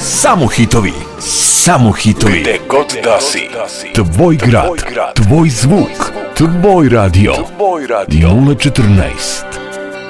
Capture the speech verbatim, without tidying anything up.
Samo hitovi, samo hitovi. Gde god da si. Tvoj grad, tvoj zvuk, tvoj radio. Tvoj radio. nula četrnaest